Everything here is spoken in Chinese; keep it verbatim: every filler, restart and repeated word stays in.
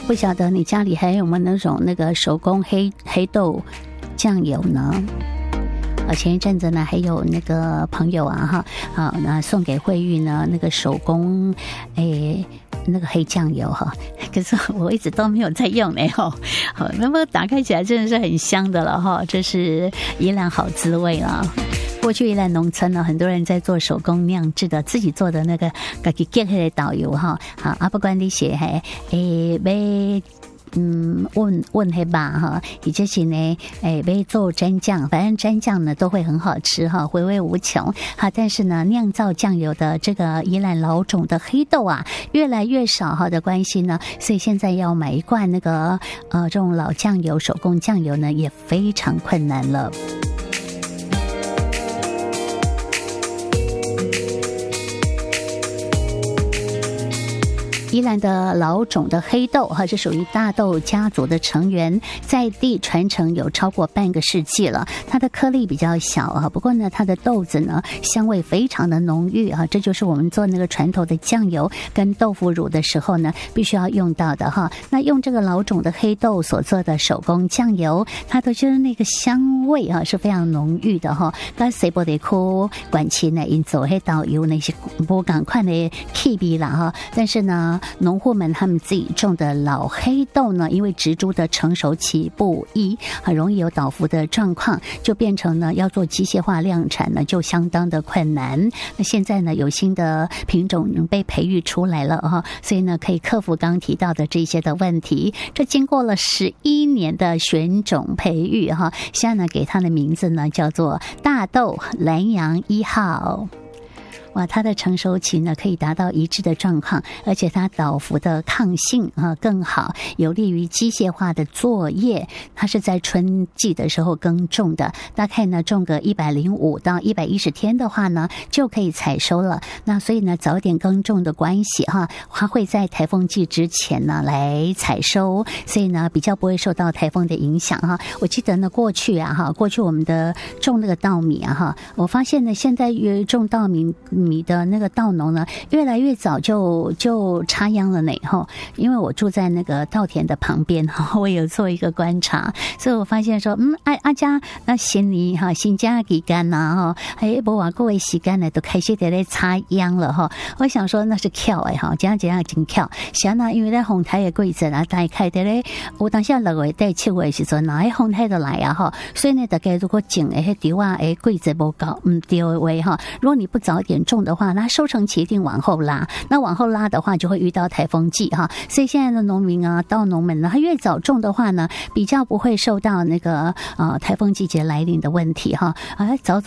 不晓得你家里还有没有那种那个手工黑黑豆酱油呢？啊，前一阵子呢，还有那个朋友啊，哈，啊，那送给慧玉呢那个手工，诶，那个黑酱油哈，可是我一直都没有在用呢，哈，好，那么打开起来真的是很香的了哈，这是宜兰好滋味啊。过去宜兰农村呢，很多人在做手工酿制的，自己做的那个自己结合的导游哈，好，啊，不管你是还诶买。嗯，问问黑吧哈，也就是呢，哎，被做蘸酱，反正蘸酱呢都会很好吃哈，回味无穷哈。但是呢，酿造酱油的这个宜兰老种的黑豆啊，越来越少哈的关系呢，所以现在要买一罐那个呃这种老酱油、手工酱油呢，也非常困难了。宜兰的老种的黑豆哈，是属于大豆家族的成员，在地传承有超过半个世纪了。它的颗粒比较小啊，不过呢，它的豆子呢香味非常的浓郁啊，这就是我们做那个传统的酱油跟豆腐乳的时候呢，必须要用到的哈。那用这个老种的黑豆所做的手工酱油，它的就是那个香味啊是非常浓郁的哈。那谁不得哭管期呢？因做黑豆油那些不赶快的 K B 啦哈，但是呢。农户们他们自己种的老黑豆呢，因为植株的成熟期不一，很容易有倒伏的状况，就变成呢要做机械化量产呢就相当的困难。那现在呢有新的品种被培育出来了哈，所以呢可以克服刚刚提到的这些的问题。这经过了十一年的选种培育哈，现在呢给它的名字呢叫做大豆南洋一号。哇，它的成熟期呢可以达到一致的状况，而且它倒伏的抗性啊更好，有利于机械化的作业。它是在春季的时候耕种的，大概呢种个一百零五到一百一十天的话呢就可以采收了。那所以呢早点耕种的关系哈，它会在台风季之前呢来采收，所以呢比较不会受到台风的影响哈。我记得呢过去啊哈，过去我们的种那个稻米啊哈，我发现呢现在种稻米。米的那个稻农呢，越来越早就就插秧了呢哈，因为我住在那个稻田的旁边哈，我有做一个观察，所以我发现说，嗯，阿阿家那新年哈，新家期间呐哈，哎，无话各位时间呢都开始在咧插秧了哈。我想说那是巧哎哈，这样这样真巧。像那因为在红台的季节啊，大概的咧，有当下六月到七月的时阵，那红台就来啊哈，所以呢，大家如果种的迄稻啊，诶，季节无够唔对的话哈，如果你不早点种的话，那收成期一定往后拉，那往后拉的话就会遇到台风季哈，所以现在的农民啊，稻农们呢，他越早种的话呢，比较不会受到那个呃台风季节来临的问题哈，啊早。